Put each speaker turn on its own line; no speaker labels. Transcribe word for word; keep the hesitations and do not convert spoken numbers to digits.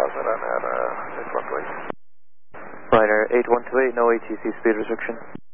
thousand on that uh, eight one two eight.
Liner eight one two eight, no A T C speed restriction.